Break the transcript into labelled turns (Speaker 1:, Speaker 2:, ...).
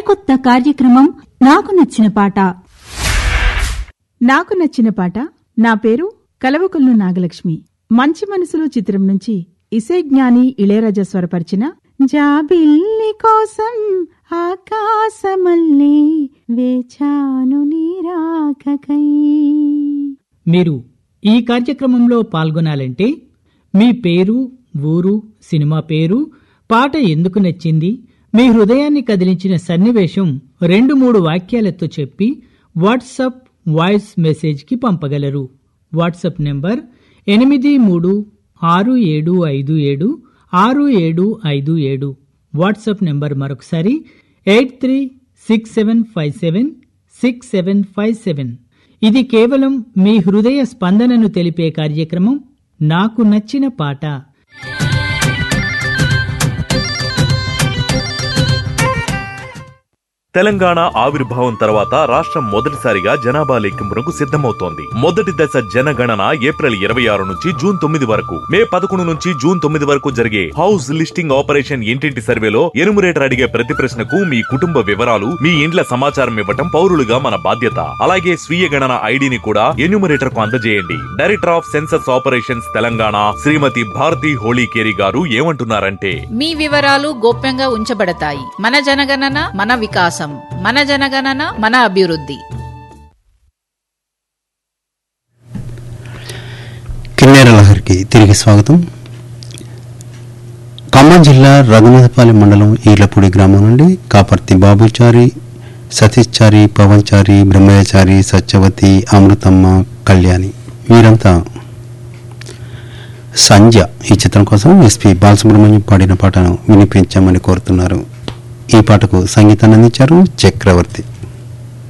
Speaker 1: సరికొత్త కార్యక్రమం నాకు నచ్చిన పాట.
Speaker 2: నాకు నచ్చిన పాట. నా పేరు కలవకుల్లు నాగలక్ష్మి. మంచి మనసులు చిత్రం నుంచి ఇసైజ్ఞాని ఇళయరాజా స్వరపరిచిన జాబిల్లి కోసం ఆకాశమల్లే వేచాను నీరాకకై.
Speaker 3: మీరు ఈ కార్యక్రమంలో పాల్గొనాలంటే మీ పేరు, ఊరు, సినిమా పేరు, పాట ఎందుకు నచ్చింది, మీ హృదయాన్ని కదిలించిన సన్నివేశం 2-3 వాక్యాలతో చెప్పి వాట్సాప్ వాయిస్ మెసేజ్కి పంపగలరు. WhatsApp number 8367576757. వాట్సాప్ నెంబర్ మరొకసారి 8367576757. ఇది కేవలం మీ హృదయ స్పందనను తెలిపే కార్యక్రమం నాకు నచ్చిన పాట.
Speaker 4: తెలంగాణ ఆవిర్భావం తర్వాత రాష్ట్రం మొదటిసారిగా జనాభా లెక్కింపునకు సిద్ధమవుతోంది. మొదటి దశ జనగణన ఏప్రిల్ 26 నుంచి జూన్ 9 వరకు, మే 11 నుంచి జూన్ 9 వరకు జరిగే హౌస్ లిస్టింగ్ ఆపరేషన్ ఇంటింటి సర్వేలో ఎనుమరేటర్ అడిగే ప్రతి ప్రశ్నకు మీ కుటుంబ వివరాలు, మీ ఇండ్ల సమాచారం ఇవ్వటం పౌరులుగా మన బాధ్యత. అలాగే స్వీయ గణన ఐడిని కూడా ఎన్యూమరేటర్ కు అందజేయండి. Director of census operations Telangana శ్రీమతి భారతి హోళీకేరి గారు ఏమంటున్నారంటే,
Speaker 5: మీ వివరాలు గోప్యంగా ఉంచబడతాయి. మన జనగణన మన వికాసం, మన జనగణన మన అభివృద్ధి.
Speaker 6: కిన్నెర లహరికి తిరిగి స్వాగతం. ఖమ్మం జిల్లా రఘునాథపాలెం మండలం ఈర్లపూడి గ్రామం నుండి కాపర్తి బాబుచారి, సతీష్చారి, పవన్చారి, బ్రహ్మయ్యచారి, సత్యవతి, అమృతమ్మ, కళ్యాణి వీరంతా సంధ్య ఈ చిత్రం కోసం ఎస్పి బాలసుబ్రహ్మణ్యం పాడిన పాటను వినిపించామని కోరుతున్నారు. ఈ పాటకు సంగీతాన్ని అందించారు చక్రవర్తి.